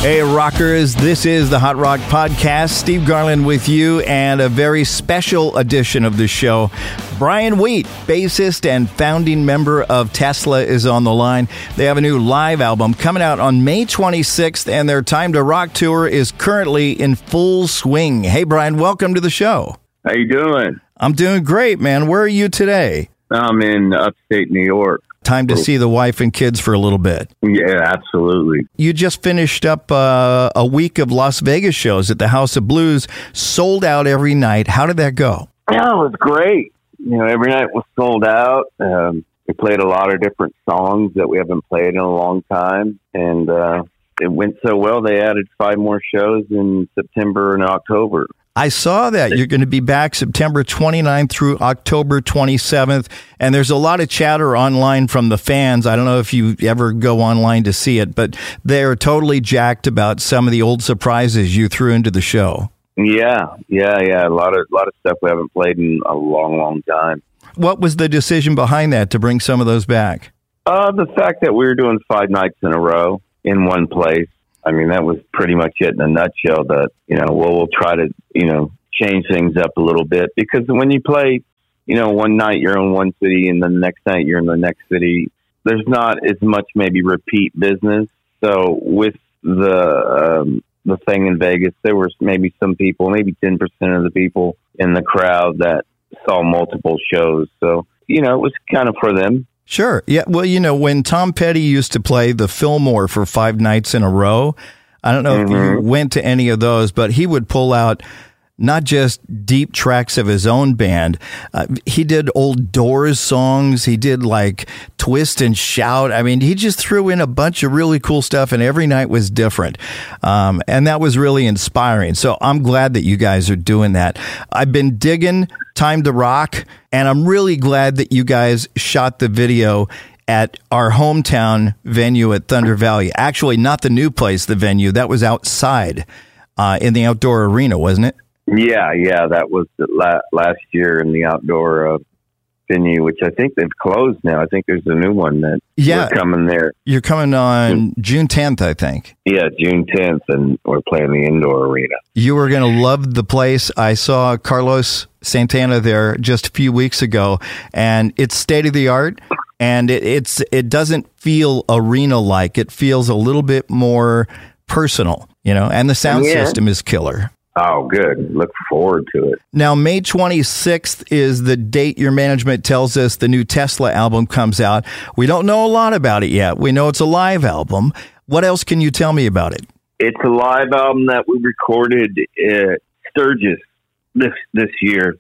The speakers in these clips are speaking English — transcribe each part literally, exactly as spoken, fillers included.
Hey, rockers, this is the Hot Rock Podcast. Steve Garland with you, and a very special edition of the show. Brian Wheat, bassist and founding member of Tesla, is on the line. They have a new live album coming out on May twenty-sixth, and their Time to Rock tour is currently in full swing. Hey, Brian, welcome to the show. How you doing? I'm doing great, man. Where are you today? I'm in upstate New York. Time to see the wife and kids for a little bit. Yeah, absolutely. You just finished up uh, a week of Las Vegas shows at the House of Blues, sold out every night. How did that go? Yeah, it was great. You know, every night was sold out. Um, we played a lot of different songs that we haven't played in a long time, and uh, it went so well they added five more shows in September and October. I saw that. You're going to be back September twenty-ninth through October twenty-seventh, and there's a lot of chatter online from the fans. I don't know if you ever go online to see it, but they're totally jacked about some of the old surprises you threw into the show. Yeah, yeah, yeah. A lot of, lot of stuff we haven't played in a long, long time. What was the decision behind that to bring some of those back? Uh, the fact that we were doing five nights in a row in one place. I mean, that was pretty much it in a nutshell. That, you know, well, we'll try to, you know, change things up a little bit, because when you play, you know, one night you're in one city and then the next night you're in the next city, there's not as much maybe repeat business. So with the um, the thing in Vegas, there was maybe some people, maybe ten percent of the people in the crowd that saw multiple shows. So, you know, it was kind of for them. Sure. Yeah. Well, you know, when Tom Petty used to play the Fillmore for five nights in a row, I don't know mm-hmm. if you went to any of those, but he would pull out not just deep tracks of his own band. Uh, he did old Doors songs. He did like Twist and Shout. I mean, he just threw in a bunch of really cool stuff, and every night was different. Um, and that was really inspiring. So I'm glad that you guys are doing that. I've been digging Time to Rock, and I'm really glad that you guys shot the video at our hometown venue at Thunder Valley. Actually, not the new place, the venue. That was outside uh, in the outdoor arena, wasn't it? Yeah, yeah, that was the la- last year in the outdoor uh, venue, which I think they've closed now. I think there's a new one that yeah, we're coming there. You're coming on June tenth, I think. Yeah, June tenth, and we're playing the indoor arena. You are going to love the place. I saw Carlos Santana there just a few weeks ago, and it's state of the art, and it, it's it doesn't feel arena-like. It feels a little bit more personal, you know, and the sound yeah. system is killer. Oh, good. Look forward to it. Now, May twenty-sixth is the date your management tells us the new Tesla album comes out. We don't know a lot about it yet. We know it's a live album. What else can you tell me about it? It's a live album that we recorded at Sturgis this this year,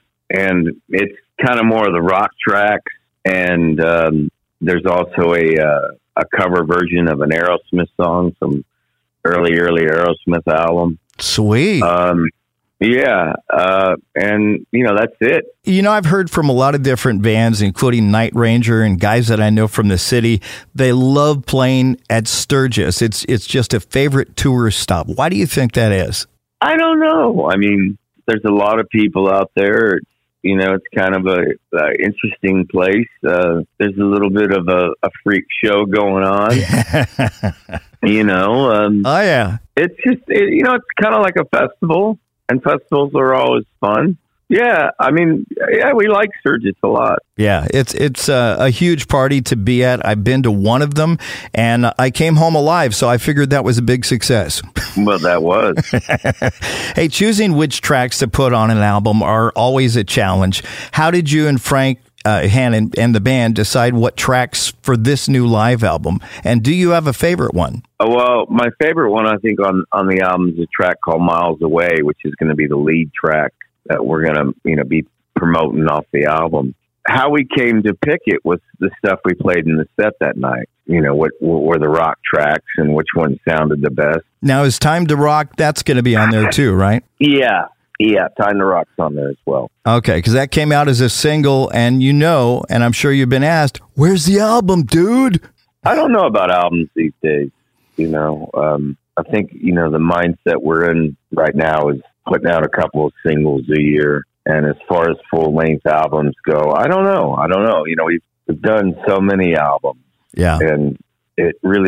and it's kind of more of the rock tracks, and um, there's also a uh, a cover version of an Aerosmith song, some early, early Aerosmith album. Sweet. Um, yeah. Uh, and, you know, that's it. You know, I've heard from a lot of different bands, including Night Ranger and guys that I know from the city. They love playing at Sturgis. It's it's just a favorite tourist stop. Why do you think that is? I don't know. I mean, there's a lot of people out there. You know, it's kind of a, a interesting place. Uh, there's a little bit of a, a freak show going on. You know, um, oh yeah, it's just it, you know, it's kind of like a festival, and festivals are always fun. Yeah, I mean, yeah, we like Sturgis a lot. Yeah, it's it's a, a huge party to be at. I've been to one of them, and I came home alive, so I figured that was a big success. Well, that was. Hey, choosing which tracks to put on an album are always a challenge. How did you and Frank uh, Hannon and the band decide what tracks for this new live album? And do you have a favorite one? Oh, well, my favorite one, I think, on, on the album is a track called Miles Away, which is going to be the lead track that we're going to, you know, be promoting off the album. How we came to pick it was the stuff we played in the set that night. You know, what, what were the rock tracks and which one sounded the best. Now, is Time to Rock, that's going to be on there too, right? Yeah. Yeah, Time to Rock's on there as well. Okay, because that came out as a single, and you know, and I'm sure you've been asked, where's the album, dude? I don't know about albums these days. You know, um, I think, you know, the mindset we're in right now is putting out a couple of singles a year. And as far as full-length albums go, I don't know. I don't know. You know, we've, we've done so many albums. Yeah. And it really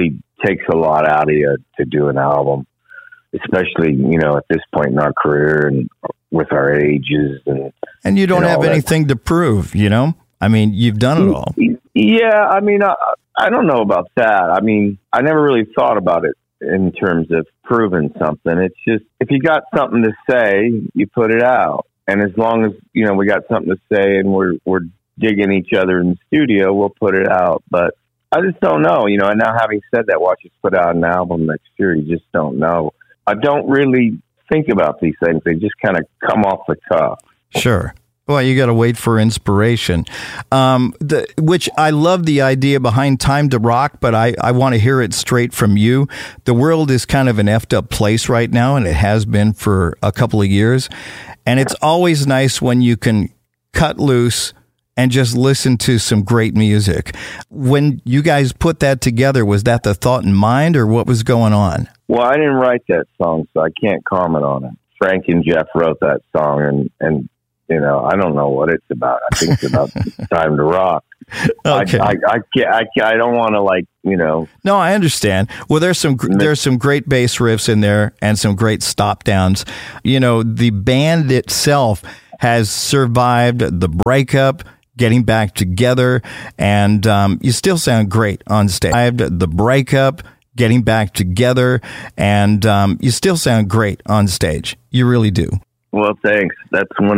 takes a lot out of you to do an album, especially, you know, at this point in our career and with our ages. And, and you don't and have anything to prove, you know? I mean, you've done it all. Yeah, I mean, I, I don't know about that. I mean, I never really thought about it in terms of proving something. It's just, if you got something to say, you put it out. And as long as, you know, we got something to say and we're, we're digging each other in the studio, we'll put it out. But I just don't know, you know, and now having said that, watch us put out an album next year. You just don't know. I don't really think about these things. They just kind of come off the cuff. Sure. Well, you got to wait for inspiration, um, the, which I love the idea behind Time to Rock, but I, I want to hear it straight from you. The world is kind of an effed up place right now, and it has been for a couple of years. And it's always nice when you can cut loose and just listen to some great music. When you guys put that together, was that the thought in mind, or what was going on? Well, I didn't write that song, so I can't comment on it. Frank and Jeff wrote that song, and, and you know, I don't know what it's about. I think it's about Time to Rock. Okay. I, I, I, can't, I, I don't want to, like, you know. No, I understand. Well, there's some there's some great bass riffs in there and some great stop downs. You know, the band itself has survived the breakup, getting back together, and um, you still sound great on stage. The breakup, getting back together, and um, you still sound great on stage. You really do. Well, thanks. That's one